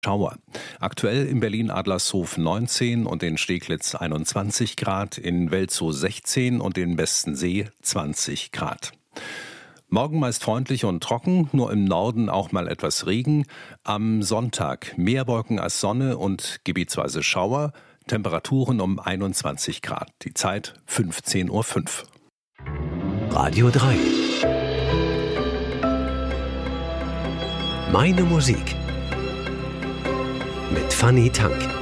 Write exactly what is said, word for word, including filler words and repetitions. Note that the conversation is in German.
Schauer. Aktuell in Berlin-Adlershof neunzehn und in Steglitz einundzwanzig Grad, in Welzow sechzehn und in Bestensee zwanzig Grad. Morgen meist freundlich und trocken, nur im Norden auch mal etwas Regen. Am Sonntag mehr Wolken als Sonne und gebietsweise Schauer. Temperaturen um einundzwanzig Grad. Die Zeit fünfzehn Uhr fünf. Radio drei. Meine Musik. Mit Fanny Tank.